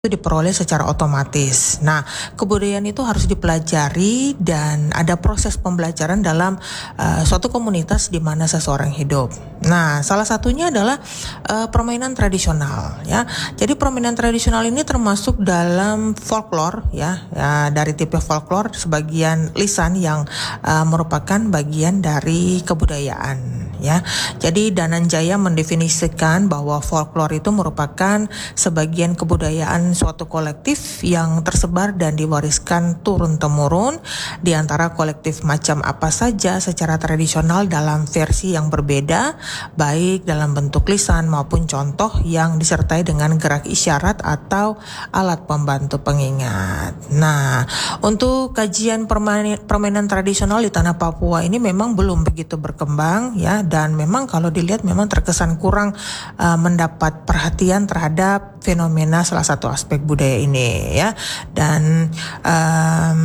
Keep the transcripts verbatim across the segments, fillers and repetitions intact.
itu diperoleh secara otomatis. Nah, kebudayaan itu harus dipelajari dan ada proses pembelajaran dalam uh, suatu komunitas di mana seseorang hidup. Nah, salah satunya adalah uh, permainan tradisional, ya. Jadi permainan tradisional ini termasuk dalam folklore, ya, ya dari tipe folklore sebagian lisan yang uh, merupakan bagian dari kebudayaan. Ya, jadi Dananjaya mendefinisikan bahwa folklore itu merupakan sebagian kebudayaan suatu kolektif yang tersebar dan diwariskan turun-temurun di antara kolektif macam apa saja secara tradisional dalam versi yang berbeda, baik dalam bentuk lisan maupun contoh yang disertai dengan gerak isyarat atau alat pembantu pengingat. Nah, untuk kajian permainan, permainan tradisional di tanah Papua ini memang belum begitu berkembang, ya. Dan memang kalau dilihat memang terkesan kurang uh, mendapat perhatian terhadap fenomena salah satu aspek budaya ini, ya. Dan um,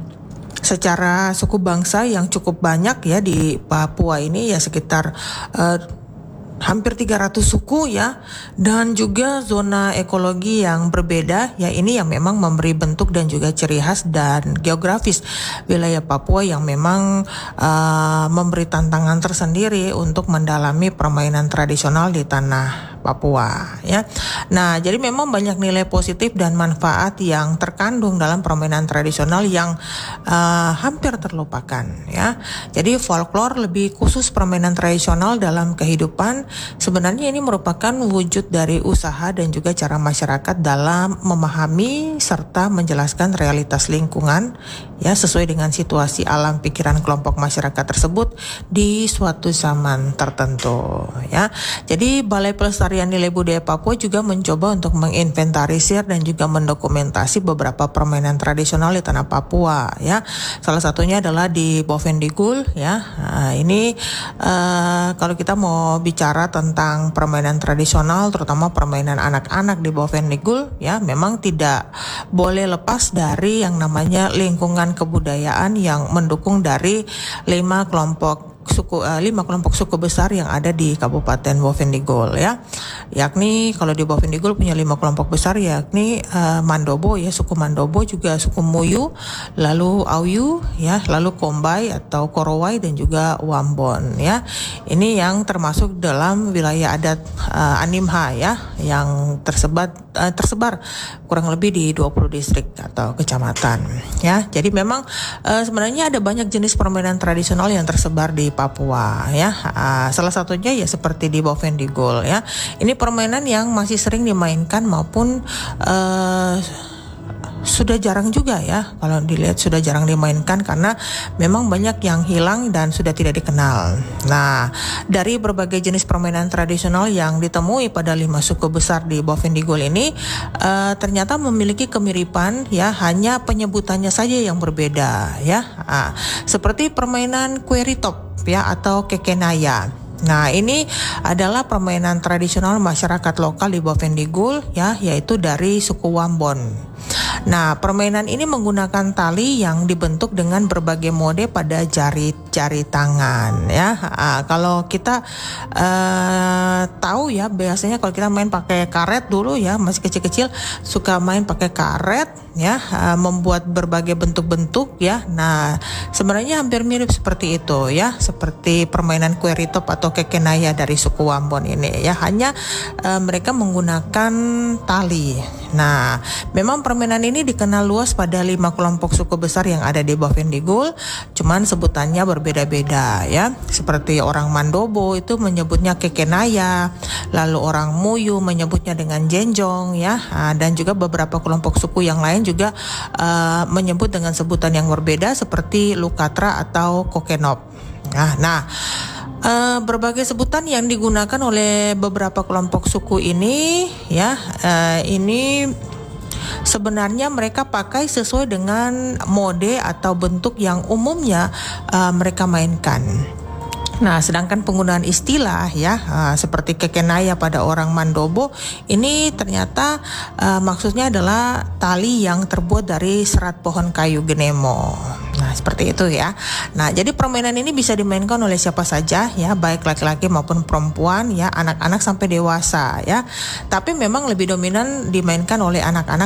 secara suku bangsa yang cukup banyak, ya, di Papua ini, ya, sekitar uh, hampir tiga ratus suku, ya, dan juga zona ekologi yang berbeda, ya, ini yang memang memberi bentuk dan juga ciri khas dan geografis wilayah Papua yang memang uh, memberi tantangan tersendiri untuk mendalami permainan tradisional di tanah Papua, ya. Nah, jadi memang banyak nilai positif dan manfaat yang terkandung dalam permainan tradisional yang uh, hampir terlupakan, ya. Jadi folklore lebih khusus permainan tradisional dalam kehidupan. Sebenarnya ini merupakan wujud dari usaha dan juga cara masyarakat dalam memahami serta menjelaskan realitas lingkungan, ya, sesuai dengan situasi alam pikiran kelompok masyarakat tersebut di suatu zaman tertentu, ya. Jadi Balai Pelestarian Nilai Budaya Papua juga mencoba untuk menginventarisir dan juga mendokumentasi beberapa permainan tradisional di tanah Papua, ya. Salah satunya adalah di Bovendigul, ya. Nah, ini uh, kalau kita mau bicara tentang permainan tradisional, terutama permainan anak-anak di Bovendigul, ya, memang tidak boleh lepas dari yang namanya lingkungan kebudayaan yang mendukung dari lima kelompok suku uh, lima kelompok suku besar yang ada di Kabupaten Bovendigul, ya, yakni kalau di Bovendigul punya lima kelompok besar, yakni uh, Mandobo, ya, suku Mandobo, juga suku Muyu, lalu Auyu, ya, lalu Kombay atau Korowai dan juga Wambon, ya. Ini yang termasuk dalam wilayah adat uh, Animha, ya, yang tersebar uh, tersebar kurang lebih di dua puluh distrik atau kecamatan, ya. Jadi memang uh, sebenarnya ada banyak jenis permainan tradisional yang tersebar di Papua, ya. Uh, salah satunya ya seperti di Bovendigul, ya. Ini permainan yang masih sering dimainkan maupun uh, sudah jarang juga, ya, kalau dilihat sudah jarang dimainkan karena memang banyak yang hilang dan sudah tidak dikenal. Nah, dari berbagai jenis permainan tradisional yang ditemui pada lima suku besar di Bovendigul ini uh, ternyata memiliki kemiripan, ya, hanya penyebutannya saja yang berbeda, ya. Uh, seperti permainan Queritop, ya, atau Kekenaya. Nah, ini adalah permainan tradisional masyarakat lokal di Bovendigul, ya, yaitu dari suku Wambon. Nah, permainan ini menggunakan tali yang dibentuk dengan berbagai mode pada jari-jari tangan, ya. Nah, kalau kita uh, tahu, ya, biasanya kalau kita main pakai karet dulu, ya, masih kecil-kecil suka main pakai karet, ya, uh, membuat berbagai bentuk-bentuk, ya. Nah, sebenarnya hampir mirip seperti itu, ya, seperti permainan Queritop atau Kekenaya dari suku Wambon ini, ya, hanya uh, mereka menggunakan tali. Nah, memang permainan ini dikenal luas pada lima kelompok suku besar yang ada di Bovendigul, cuman sebutannya berbeda-beda, ya. Seperti orang Mandobo itu menyebutnya Kekenaya, lalu orang Muyu menyebutnya dengan Jenjong, ya, dan juga beberapa kelompok suku yang lain juga uh, menyebut dengan sebutan yang berbeda seperti Lukatra atau Kokenop. Nah, nah Uh, berbagai sebutan yang digunakan oleh beberapa kelompok suku ini, ya, uh, ini sebenarnya mereka pakai sesuai dengan mode atau bentuk yang umumnya uh, mereka mainkan. Nah, sedangkan penggunaan istilah, ya, uh, seperti Kekenaya pada orang Mandobo ini ternyata uh, maksudnya adalah tali yang terbuat dari serat pohon kayu genemo. Nah, Nah, seperti itu ya. Nah, jadi permainan ini bisa dimainkan oleh siapa saja ya, baik laki-laki maupun perempuan ya, anak-anak sampai dewasa ya. Tapi memang lebih dominan dimainkan oleh anak-anak